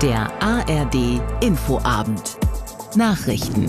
Der ARD Infoabend. Nachrichten.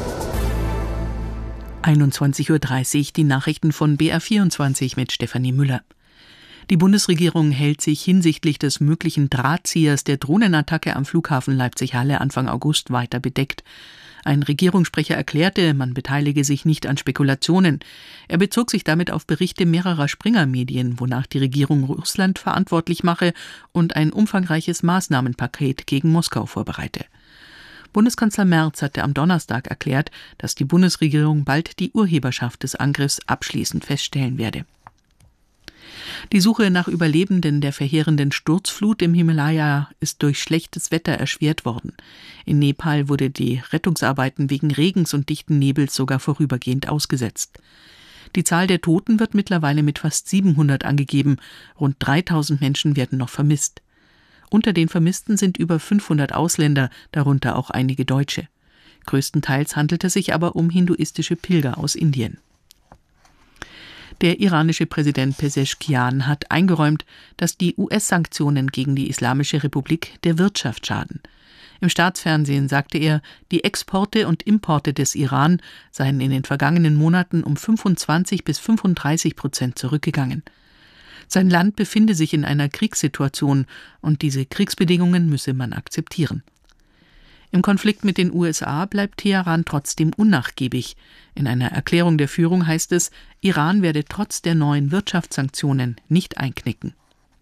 21:30 Uhr, die Nachrichten von BR24 mit Stefanie Müller. Die Bundesregierung hält sich hinsichtlich des möglichen Drahtziehers der Drohnenattacke am Flughafen Leipzig-Halle Anfang August weiter bedeckt. Ein Regierungssprecher erklärte, man beteilige sich nicht an Spekulationen. Er bezog sich damit auf Berichte mehrerer Springer-Medien, wonach die Regierung Russland verantwortlich mache und ein umfangreiches Maßnahmenpaket gegen Moskau vorbereite. Bundeskanzler Merz hatte am Donnerstag erklärt, dass die Bundesregierung bald die Urheberschaft des Angriffs abschließend feststellen werde. Die Suche nach Überlebenden der verheerenden Sturzflut im Himalaya ist durch schlechtes Wetter erschwert worden. In Nepal wurde die Rettungsarbeiten wegen Regens und dichten Nebels sogar vorübergehend ausgesetzt. Die Zahl der Toten wird mittlerweile mit fast 700 angegeben. Rund 3000 Menschen werden noch vermisst. Unter den Vermissten sind über 500 Ausländer, darunter auch einige Deutsche. Größtenteils handelt es sich aber um hinduistische Pilger aus Indien. Der iranische Präsident Pezeshkian hat eingeräumt, dass die US-Sanktionen gegen die Islamische Republik der Wirtschaft schaden. Im Staatsfernsehen sagte er, die Exporte und Importe des Iran seien in den vergangenen Monaten um 25-35% zurückgegangen. Sein Land befinde sich in einer Kriegssituation und diese Kriegsbedingungen müsse man akzeptieren. Im Konflikt mit den USA bleibt Teheran trotzdem unnachgiebig. In einer Erklärung der Führung heißt es, Iran werde trotz der neuen Wirtschaftssanktionen nicht einknicken.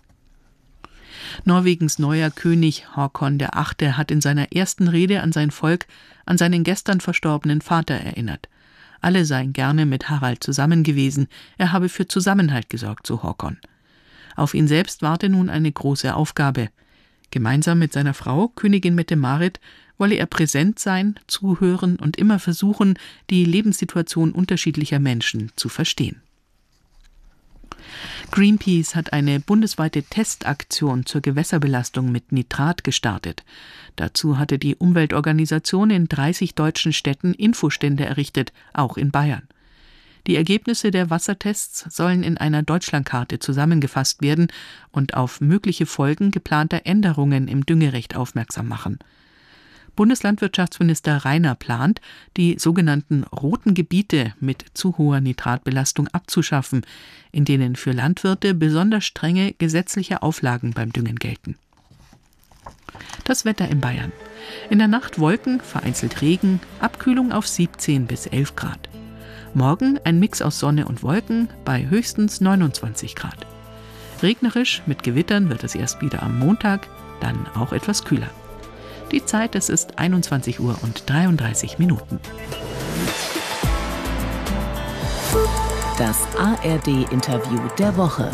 Norwegens neuer König Håkon VIII. Hat in seiner ersten Rede an sein Volk an seinen gestern verstorbenen Vater erinnert. Alle seien gerne mit Harald zusammen gewesen, er habe für Zusammenhalt gesorgt, so Håkon. Auf ihn selbst warte nun eine große Aufgabe. Gemeinsam mit seiner Frau, Königin Mette-Marit, wolle er präsent sein, zuhören und immer versuchen, die Lebenssituation unterschiedlicher Menschen zu verstehen. Greenpeace hat eine bundesweite Testaktion zur Gewässerbelastung mit Nitrat gestartet. Dazu hatte die Umweltorganisation in 30 deutschen Städten Infostände errichtet, auch in Bayern. Die Ergebnisse der Wassertests sollen in einer Deutschlandkarte zusammengefasst werden und auf mögliche Folgen geplanter Änderungen im Düngerecht aufmerksam machen. Bundeslandwirtschaftsminister Rainer plant, die sogenannten roten Gebiete mit zu hoher Nitratbelastung abzuschaffen, in denen für Landwirte besonders strenge gesetzliche Auflagen beim Düngen gelten. Das Wetter in Bayern. In der Nacht Wolken, vereinzelt Regen, Abkühlung auf 17 bis 11 Grad. Morgen ein Mix aus Sonne und Wolken bei höchstens 29 Grad. Regnerisch mit Gewittern wird es erst wieder am Montag, dann auch etwas kühler. Die Zeit, es ist 21:33 Minuten. Das ARD-Interview der Woche.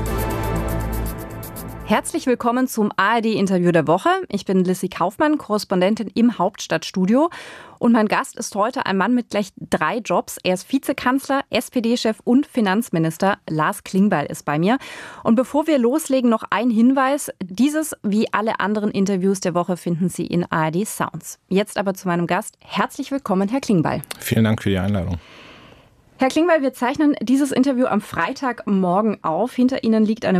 Herzlich willkommen zum ARD-Interview der Woche. Ich bin Lissy Kaufmann, Korrespondentin im Hauptstadtstudio. Und mein Gast ist heute ein Mann mit gleich 3 Jobs. Er ist Vizekanzler, SPD-Chef und Finanzminister. Lars Klingbeil ist bei mir. Und bevor wir loslegen, noch ein Hinweis. Dieses wie alle anderen Interviews der Woche finden Sie in ARD Sounds. Jetzt aber zu meinem Gast. Herzlich willkommen, Herr Klingbeil. Vielen Dank für die Einladung. Herr Klingbeil, wir zeichnen dieses Interview am Freitagmorgen auf. Hinter Ihnen liegt eine